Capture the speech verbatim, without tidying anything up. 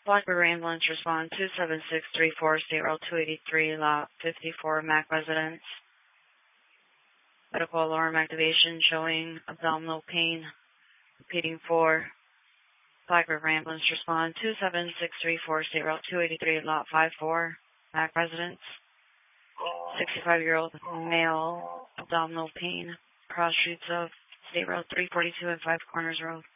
Blackberry ambulance respond two seven six three four State Route two eighty-three, lot fifty-four, Mac residence. Medical alarm activation showing abdominal pain. Repeating for Blackberry ambulance respond two seven six three four State Route two eighty-three, lot fifty-four, Mac residence. sixty-five-year-old male, abdominal pain, cross streets of State Route three forty-two and Five Corners Road.